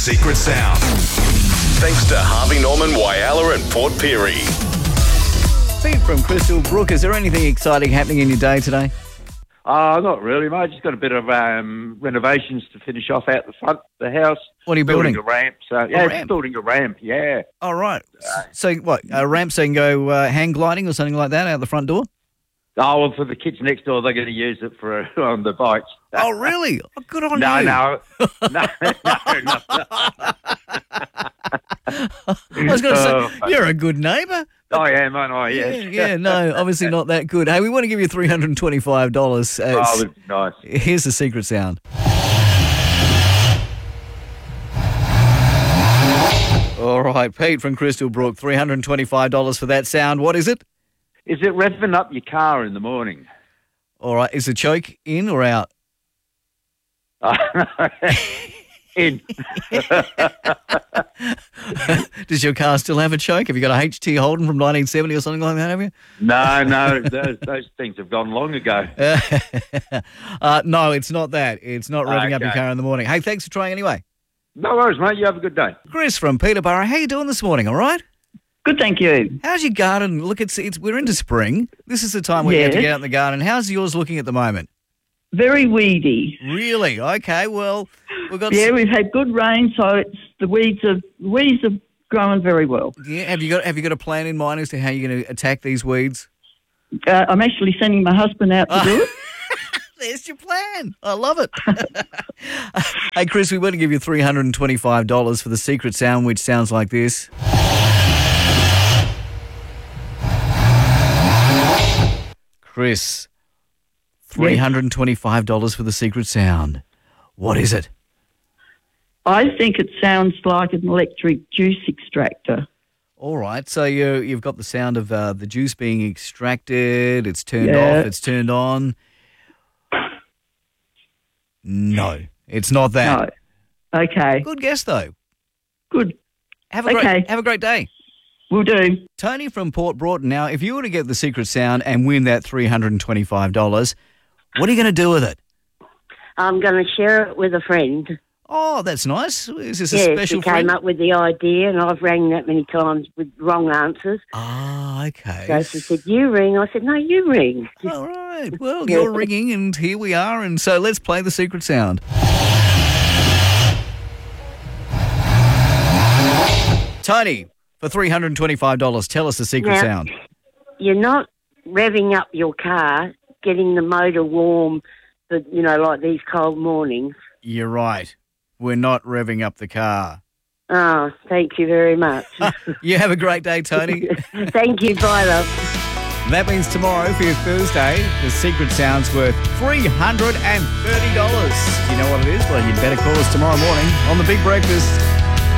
secret sound. Thanks to Harvey Norman, Whyalla and Port Pirie. Pete from Crystal Brook, is there anything exciting happening in your day today? Not really, mate. Just got a bit of renovations to finish off out the front of the house. What are you building? A ramp. So ramp? Building a ramp. Yeah. All right. So what? A ramp so you can go hang gliding or something like that out the front door? Oh, well, for the kids next door, they're going to use it for on the bikes. Oh, really? Oh, good on No, you. no. I was going to say, you're a good neighbour. I am, aren't I? Yes. Yeah, no, obviously not that good. Hey, we want to give you $325. That's nice. Here's the secret sound. All right, Pete from Crystal Brook, $325 for that sound. What is it? Is it revving up your car in the morning? All right, is the choke in or out? In. Does your car still have a choke? Have you got a HT Holden from 1970 or something like that, have you? No, those things have gone long ago. No, it's not that. It's not revving up your car in the morning. Hey, thanks for trying anyway. No worries, mate. You have a good day. Chris from Peterborough, how you doing this morning, all right? Good, thank you. How's your garden? Look, we're into spring. This is the time where you have to get out in the garden. How's yours looking at the moment? Very weedy. Really? Okay, well, we've got... Yeah, we've had good rain, so the weeds are growing very well. Yeah, have you got a plan in mind as to how you're going to attack these weeds? I'm actually sending my husband out to do it. There's your plan. I love it. Hey, Chris, we want to give you $325 for the secret sound, which sounds like this. Chris, $325 for the secret sound. What is it? I think it sounds like an electric juice extractor. All right, so you've got the sound of the juice being extracted. It's turned off. It's turned on. No, it's not that. No. Okay. Good guess, though. Good. Have a great day. Will do. Tony from Port Broughton. Now, if you were to get the secret sound and win that $325, what are you going to do with it? I'm going to share it with a friend. Oh, that's nice. Is this a special special friend? She came up with the idea, and I've rang that many times with wrong answers. Ah, okay. So she said, you ring. I said, no, you ring. All right. Well, you're ringing, and here we are. And so let's play the secret sound. Tony, for $325, tell us the secret sound. You're not revving up your car, getting the motor warm, like these cold mornings. You're right. We're not revving up the car. Oh, thank you very much. You have a great day, Tony. Thank you. Bye, love. That means tomorrow for your Thursday, the secret sound's worth $330. You know what it is? Well, you'd better call us tomorrow morning on The Big Breakfast.